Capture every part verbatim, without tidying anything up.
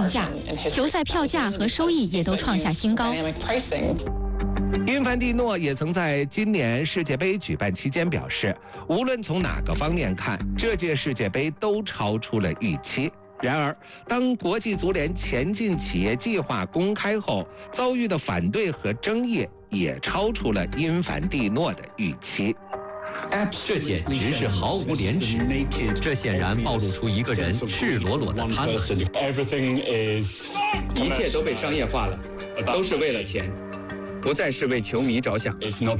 上架，球赛票价和收益也都创下新高。 因凡蒂诺也曾在今年世界杯举办期间表示，无论从哪个方面看，这届世界杯都超出了预期。然而，当国际足联前进企业计划公开后，遭遇的反对和争议也超出了因凡蒂诺的预期。 这简直是毫无廉耻，这显然暴露出一个人赤裸裸的贪婪。 一切都被商业化了，都是为了钱，不再是为球迷着想。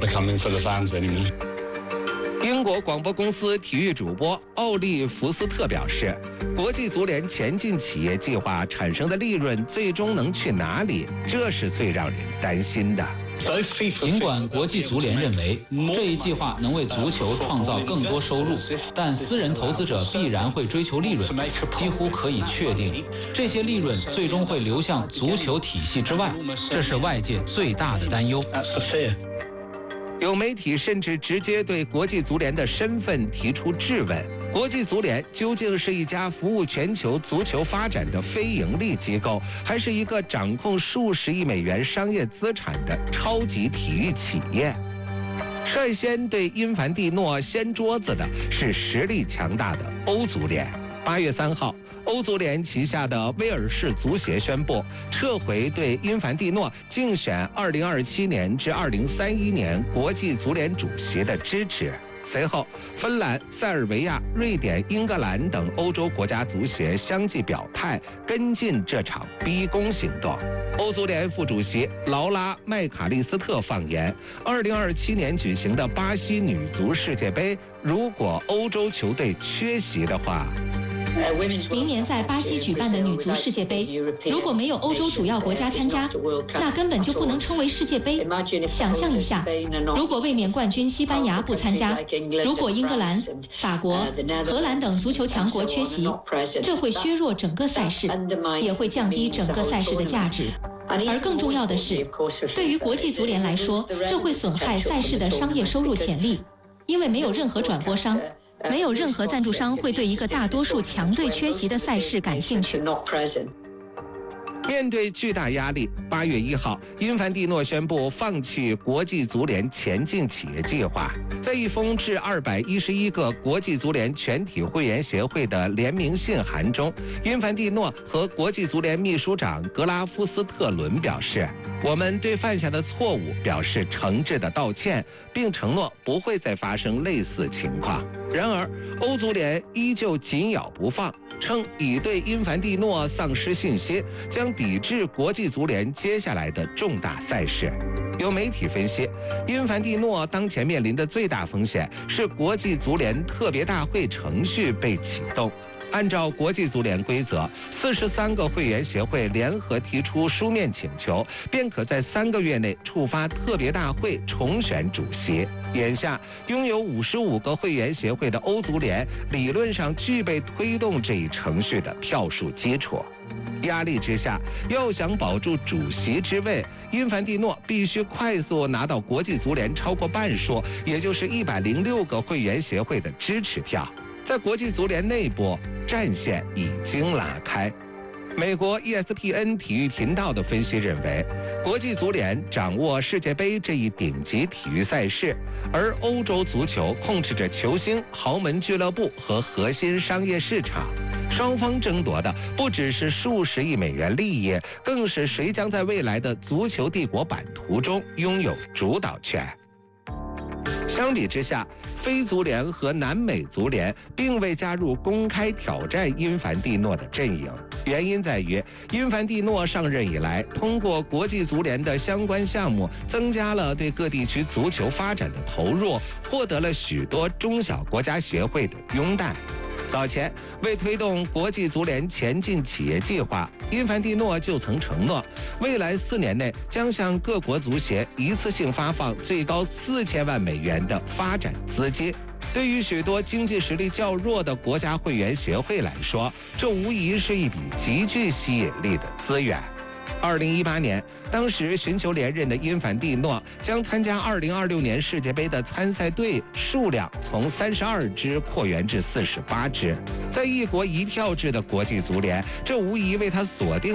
英国广播公司体育主播奥利福斯特表示，国际足联前进企业计划产生的利润最终能去哪里？这是最让人担心的。 尽管国际足联认为这一计划能为足球创造更多收入，但私人投资者必然会追求利润，几乎可以确定，这些利润最终会流向足球体系之外，这是外界最大的担忧。 有媒体甚至直接对国际足联的身份提出质问：国际足联究竟是一家服务全球足球发展的非盈利机构，还是一个掌控数十亿美元商业资产的超级体育企业？率先对因凡蒂诺掀桌子的是实力强大的欧足联。八月三号，欧足联旗下的威尔士足协宣布撤回对因凡蒂诺竞选二零二七年至二零三一年国际足联主席的支持。随后，芬兰、塞尔维亚、瑞典、英格兰等欧洲国家足协相继表态，跟进这场逼宫行动。欧足联副主席劳拉·麦卡利斯特放言，二零二七年举行的巴西女足世界杯，如果欧洲球队缺席的话， 明年在巴西举办的女足世界杯，如果没有欧洲主要国家参加，那根本就不能称为世界杯。想象一下，如果卫冕冠军西班牙不参加，如果英格兰、法国、荷兰等足球强国缺席，这会削弱整个赛事，也会降低整个赛事的价值。而更重要的是，对于国际足联来说，这会损害赛事的商业收入潜力，因为没有任何转播商。没有任何赞助商会对一个大多数强队缺席的赛事感兴趣。 面对巨大压力，八月一号，因凡蒂诺宣布放弃国际足联前进企业计划。在一封致二百一十一个国际足联全体会员协会的联名信函中，因凡蒂诺和国际足联秘书长格拉夫斯特伦表示：“我们对犯下的错误表示诚挚的道歉，并承诺不会再发生类似情况。”然而，欧足联依旧紧咬不放，称已对因凡蒂诺丧失信心，将抵制国际足联接下来的重大赛事。有媒体分析，因凡蒂诺当前面临的最大风险是国际足联特别大会程序被启动。按照国际足联规则，四十三个会员协会联合提出书面请求，便可在三个月内触发特别大会重选主席。眼下，拥有五十五个会员协会的欧足联理论上具备推动这一程序的票数基础。压力之下，要想保住主席之位，因凡蒂诺必须快速拿到国际足联超过半数，也就是一百零六个会员协会的支持票。在国际足联内部，战线已经拉开。美国 E S P N 体育频道的分析认为，国际足联掌握世界杯这一顶级体育赛事，而欧洲足球控制着球星、豪门俱乐部和核心商业市场。双方争夺的不只是数十亿美元利益，更是谁将在未来的足球帝国版图中拥有主导权。相比之下，非足联和南美足联并未加入公开挑战因凡蒂诺的阵营，原因在于因凡蒂诺上任以来，通过国际足联的相关项目，增加了对各地区足球发展的投入，获得了许多中小国家协会的拥戴。早前为推动国际足联前进企业计划，因凡蒂诺就曾承诺，未来四年内将向各国足协一次性发放最高四千万美元的发展资金。对于许多经济实力较弱的国家会员协会来说，这无疑是一笔极具吸引力的资源。二零一八年，当时寻求连任的因凡蒂诺将参加二零二六年世界杯的参赛队数量从三十二支扩员至四十八支。在一国一票制的国际足联，这无疑为他锁定